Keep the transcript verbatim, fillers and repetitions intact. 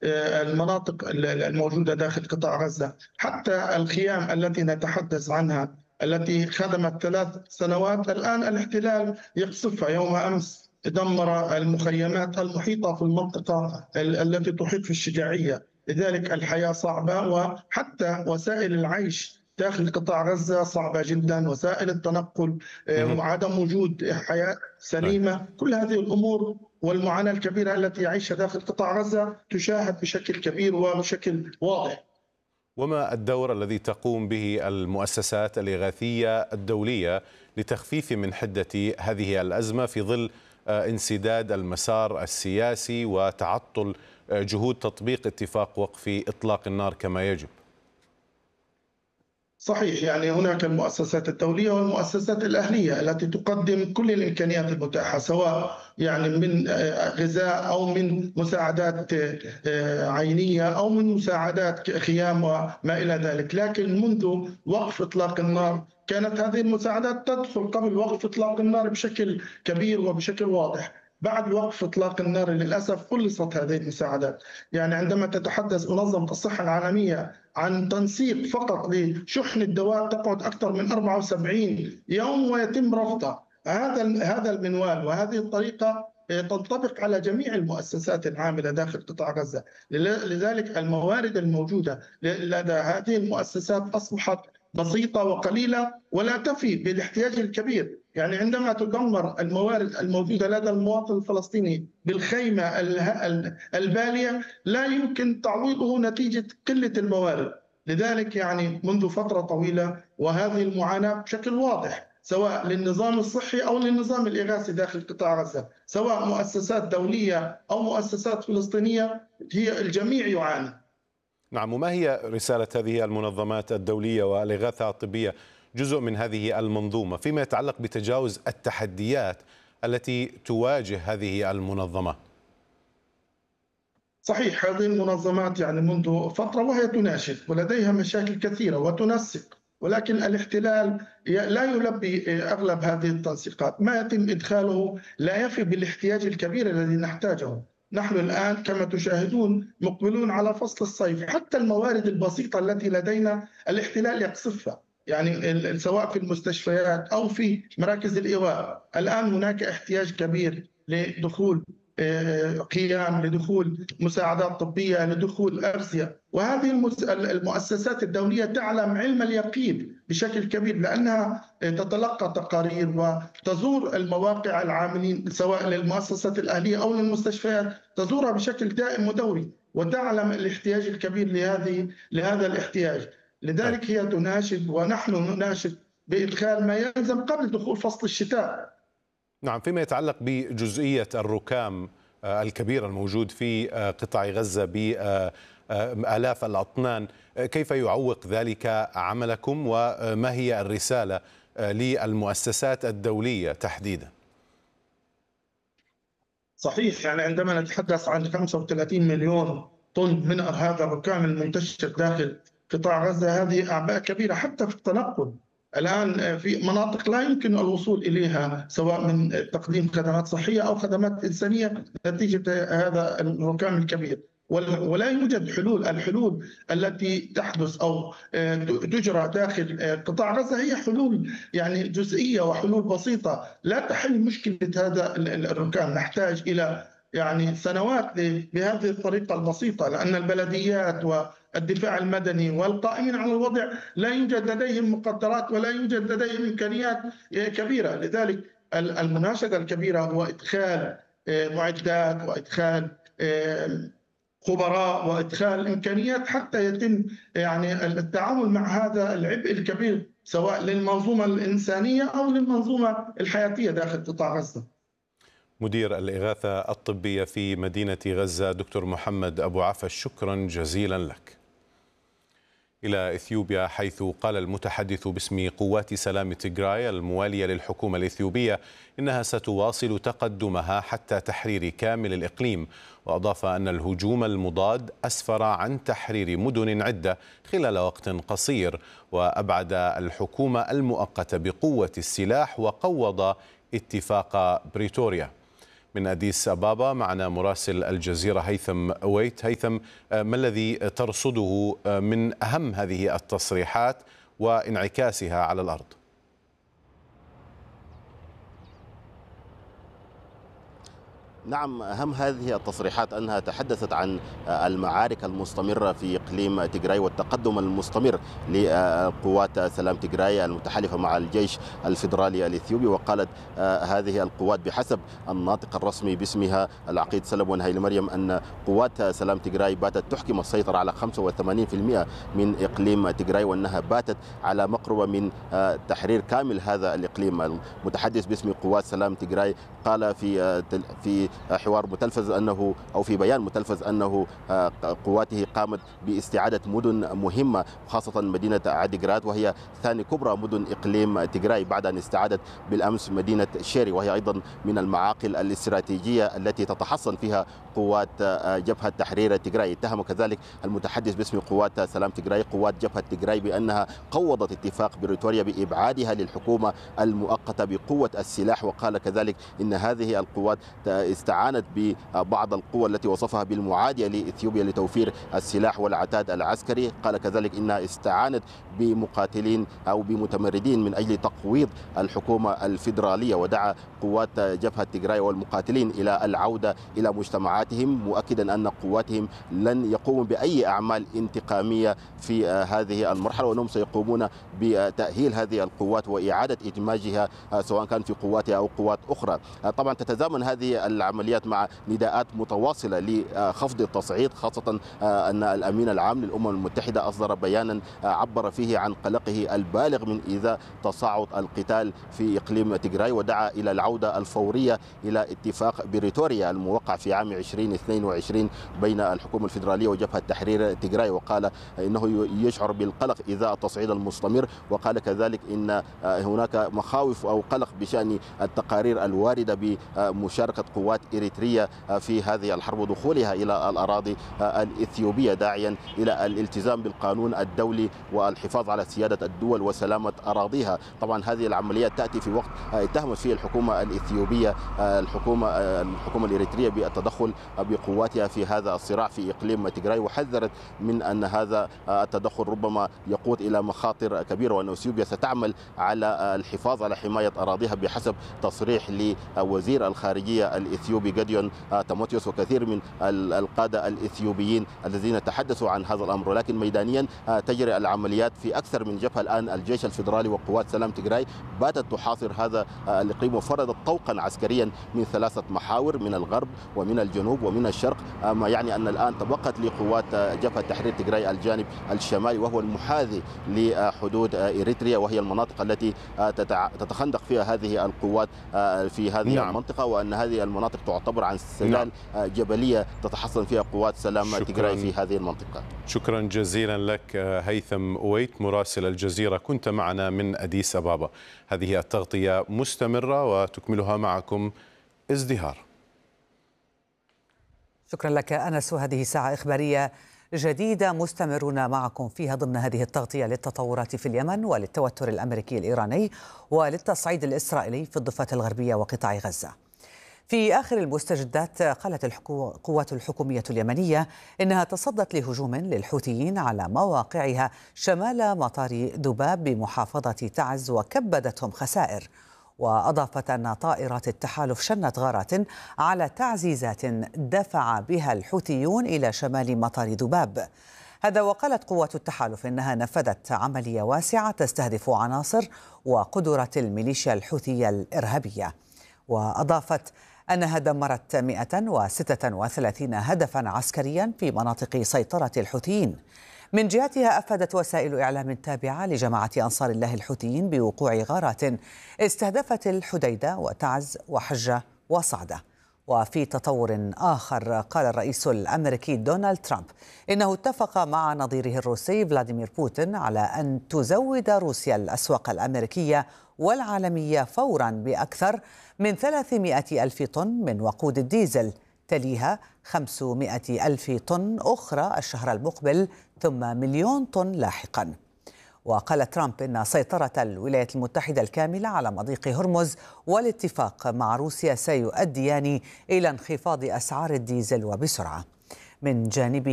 المناطق الموجودة داخل قطاع غزة، حتى الخيام التي نتحدث عنها التي خدمت ثلاث سنوات الآن الاحتلال يقصفها. يوم أمس دمر المخيمات المحيطة في المنطقة التي تحيط في الشجاعية. لذلك الحياة صعبة، وحتى وسائل العيش داخل قطاع غزة صعبة جدا، وسائل التنقل، عدم وجود حياة سليمة، كل هذه الأمور والمعاناة الكبيرة التي يعيشها داخل قطاع غزة تشاهد بشكل كبير وبشكل واضح. وما الدور الذي تقوم به المؤسسات الإغاثية الدولية لتخفيف من حدة هذه الأزمة في ظل انسداد المسار السياسي وتعطل جهود تطبيق اتفاق وقف إطلاق النار كما يجب؟ صحيح، يعني هناك المؤسسات الدولية والمؤسسات الأهلية التي تقدم كل الإمكانيات المتاحة، سواء يعني من غذاء أو من مساعدات عينية أو من مساعدات خيام وما إلى ذلك. لكن منذ وقف إطلاق النار كانت هذه المساعدات تدخل قبل وقف إطلاق النار بشكل كبير وبشكل واضح. بعد وقف إطلاق النار للأسف قلصت هذه المساعدات. يعني عندما تتحدث منظمة الصحة العالمية عن تنسيق فقط لشحن الدواء تقعد أكثر من أربعة وسبعين يوم ويتم رفضها. هذا هذا المنوال وهذه الطريقة تنطبق على جميع المؤسسات العاملة داخل قطاع غزة. لذلك الموارد الموجودة لدى هذه المؤسسات أصبحت بسيطة وقليلة ولا تفي بالاحتياج الكبير. يعني عندما تدمر الموارد الموجودة لدى المواطن الفلسطيني بالخيمة البالية لا يمكن تعويضه نتيجة قلة الموارد. لذلك يعني منذ فترة طويلة وهذه المعاناة بشكل واضح، سواء للنظام الصحي أو للنظام الإغاثي داخل قطاع غزة، سواء مؤسسات دولية أو مؤسسات فلسطينية، هي الجميع يعاني. نعم، وما هي رسالة هذه المنظمات الدولية والإغاثة الطبية جزء من هذه المنظومة فيما يتعلق بتجاوز التحديات التي تواجه هذه المنظمات؟ صحيح، هذه المنظمات يعني منذ فترة وهي تناشد ولديها مشاكل كثيرة وتنسق، ولكن الاحتلال لا يلبي أغلب هذه التنسيقات. ما يتم إدخاله لا يفي بالاحتياج الكبير الذي نحتاجه. نحن الآن كما تشاهدون مقبلون على فصل الصيف، حتى الموارد البسيطة التي لدينا الاحتلال يقصفها، يعني سواء في المستشفيات أو في مراكز الإيواء. الآن هناك احتياج كبير لدخول قيام، لدخول مساعدات طبية، لدخول أغذية. وهذه المؤسسات الدولية تعلم علم اليقين بشكل كبير، لأنها تتلقى تقارير وتزور المواقع العاملين سواء للمؤسسات الأهلية أو للمستشفيات، تزورها بشكل دائم ودوري وتعلم الاحتياج الكبير لهذه لهذا الاحتياج. لذلك هي تناشد ونحن نناشد بإدخال ما يلزم قبل دخول فصل الشتاء. نعم، فيما يتعلق بجزئية الركام الكبير الموجود في قطاع غزة بآلاف الأطنان، كيف يعوق ذلك عملكم وما هي الرسالة للمؤسسات الدولية تحديدا؟ صحيح، يعني عندما نتحدث عن خمسة وثلاثين مليون طن من هذا الركام المنتشر داخل قطاع غزة، هذه أعباء كبيرة حتى في التنقل. الآن في مناطق لا يمكن الوصول إليها سواء من تقديم خدمات صحية أو خدمات إنسانية نتيجة هذا الركام الكبير، ولا يوجد حلول. الحلول التي تحدث أو تجرى داخل قطاع غزة هي حلول يعني جزئية وحلول بسيطة لا تحل مشكلة هذا الركام. نحتاج إلى يعني سنوات بهذه الطريقة البسيطة، لأن البلديات والدفاع المدني والقائمين على الوضع لا يوجد لديهم مقدرات ولا يوجد لديهم إمكانيات كبيرة. لذلك المناشدة الكبيرة هو إدخال معدات وإدخال خبراء وإدخال إمكانيات حتى يتم يعني التعامل مع هذا العبء الكبير سواء للمنظومة الإنسانية أو للمنظومة الحياتية داخل قطاع غزة. مدير الإغاثة الطبية في مدينة غزة دكتور محمد أبو عفش، شكرا جزيلا لك. إلى إثيوبيا، حيث قال المتحدث باسم قوات سلام تيغراي الموالية للحكومة الإثيوبية إنها ستواصل تقدمها حتى تحرير كامل الإقليم، وأضاف أن الهجوم المضاد أسفر عن تحرير مدن عدة خلال وقت قصير، وأبعد الحكومة المؤقتة بقوة السلاح وقوض اتفاق بريتوريا. من أديس أبابا معنا مراسل الجزيرة هيثم أويت. هيثم، ما الذي ترصده من أهم هذه التصريحات وانعكاسها على الأرض؟ نعم، أهم هذه التصريحات أنها تحدثت عن المعارك المستمرة في إقليم تيغراي والتقدم المستمر لقوات سلام تيغراي المتحالفة مع الجيش الفيدرالي الإثيوبي. وقالت هذه القوات بحسب الناطق الرسمي باسمها العقيد سلمون هايلي مريم أن قوات سلام تيغراي باتت تحكم السيطرة على خمسة وثمانين بالمئة من إقليم تيغراي، وأنها باتت على مقربة من تحرير كامل هذا الإقليم. المتحدث باسم قوات سلام تيغراي قال في في حوار متلفز أنه أو في بيان متلفز أنه قواته قامت باستعادة مدن مهمة، خاصة مدينة عاديغراد وهي ثاني كبرى مدن إقليم تيغراي بعد أن استعادت بالأمس مدينة شيري، وهي أيضا من المعاقل الاستراتيجية التي تتحصن فيها قوات جبهة تحرير تيغراي. اتهم كذلك المتحدث باسم قوات سلام تيغراي قوات جبهة تيغراي بأنها قوضت اتفاق بريتوريا بإبعادها للحكومة المؤقتة بقوة السلاح، وقال كذلك إن هذه القوات استعانت ببعض القوى التي وصفها بالمعادية لإثيوبيا لتوفير السلاح والعتاد العسكري. قال كذلك إنها استعانت بمقاتلين أو بمتمردين من أجل تقويض الحكومة الفيدرالية، ودعا قوات جبهة تيغراي والمقاتلين إلى العودة إلى مجتمعاتهم، مؤكدا أن قواتهم لن يقوموا بأي أعمال انتقامية في هذه المرحلة، وأنهم سيقومون بتأهيل هذه القوات وإعادة إدماجها سواء كان في قواتها أو قوات أخرى. طبعا تتزامن هذه العمليات مع نداءات متواصلة لخفض التصعيد، خاصة أن الأمين العام للأمم المتحدة أصدر بيانا عبر فيه عن قلقه البالغ من إيذاء تصاعد القتال في إقليم تيغراي، ودعا إلى العودة الفورية إلى اتفاق بريتوريا الموقع في عام ألفين واثنين وعشرين بين الحكومة الفيدرالية وجبهة تحرير تيغراي، وقال إنه يشعر بالقلق إيذاء التصعيد المستمر. وقال كذلك إن هناك مخاوف أو قلق بشأن التقارير الواردة بمشاركة قوات إريتريا في هذه الحرب ودخولها إلى الأراضي الإثيوبية، داعيا إلى الالتزام بالقانون الدولي والحفاظ على سيادة الدول وسلامة أراضيها. طبعا هذه العمليات تأتي في وقت اتهمت فيه الحكومة الإثيوبية الحكومة الحكومة الإريترية بالتدخل بقواتها في هذا الصراع في إقليم تيغراي، وحذرت من أن هذا التدخل ربما يقود إلى مخاطر كبيرة، وأن إثيوبيا ستعمل على الحفاظ على حماية أراضيها بحسب تصريح لوزير الخارجية الإثيوبي جاديون تيموثيوس وكثير من القادة الإثيوبيين الذين تحدثوا عن هذا الأمر. ولكن ميدانيا تجري العمليات في أكثر من جبهة الآن. الجيش الفيدرالي وقوات سلام تيغراي باتت تحاصر هذا الإقليم وفرضت طوقا عسكريا من ثلاثة محاور، من الغرب ومن الجنوب ومن الشرق، ما يعني أن الآن تبقت لقوات جبهة تحرير تيغراي الجانب الشمالي وهو المحاذي لحدود إريتريا، وهي المناطق التي تتخندق فيها هذه القوات في هذه نعم. المنطقة، وأن هذه المناطق تعتبر عن سلال نعم. جبلية تتحصن فيها قوات سلام تيغراي في هذه المنطقة. شكرا جزيلا لك هيثم أويت مراسل الجزيرة، كنت معنا من أديس أبابا. هذه التغطية مستمرة وتكملها معكم ازدهار. شكرا لك أنس، وهذه ساعة إخبارية جديدة مستمرون معكم فيها ضمن هذه التغطية للتطورات في اليمن وللتوتر الأمريكي الإيراني وللتصعيد الإسرائيلي في الضفة الغربية وقطاع غزة. في آخر المستجدات قالت القوات الحكومية اليمنية إنها تصدت لهجوم للحوثيين على مواقعها شمال مطار ذباب بمحافظة تعز وكبدتهم خسائر، وأضافت أن طائرات التحالف شنت غارات على تعزيزات دفع بها الحوثيون إلى شمال مطار ذباب. هذا وقالت قوات التحالف إنها نفذت عملية واسعة تستهدف عناصر وقدرة الميليشيا الحوثية الإرهابية، وأضافت أنها دمرت مئة وستة وثلاثين هدفا عسكريا في مناطق سيطرة الحوثيين. من جهتها أفادت وسائل إعلام تابعة لجماعة أنصار الله الحوثيين بوقوع غارات استهدفت الحديدة وتعز وحجة وصعدة. وفي تطور آخر قال الرئيس الأمريكي دونالد ترامب إنه اتفق مع نظيره الروسي فلاديمير بوتين على أن تزود روسيا الأسواق الأمريكية والعالمية فورا بأكثر من ثلاثمائة ألف طن من وقود الديزل، تليها خمسمائة ألف طن أخرى الشهر المقبل، ثم مليون طن لاحقا. وقال ترامب إن سيطرة الولايات المتحدة الكاملة على مضيق هرمز والاتفاق مع روسيا سيؤديان إلى انخفاض أسعار الديزل وبسرعة. من جانبه